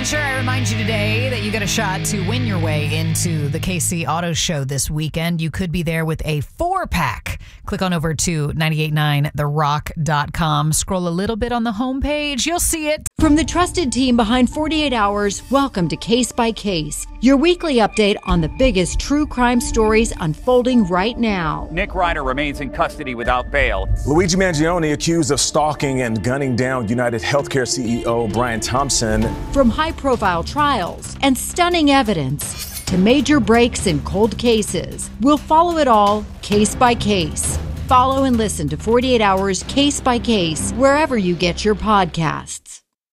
making sure I remind you today that you got a shot to win your way into the KC Auto Show this weekend. You could be there with a 4-pack. Click on over to 989therock.com. Scroll a little bit on the homepage. You'll see it. From the trusted team behind 48 Hours, welcome to Case by Case, your weekly update on the biggest true crime stories unfolding right now. Nick Ryder remains in custody without bail. Luigi Mangione accused of stalking and gunning down United Healthcare CEO Brian Thompson. From high-profile trials and stunning evidence to major breaks in cold cases, we'll follow it all case by case. Follow and listen to 48 Hours Case by Case wherever you get your podcasts.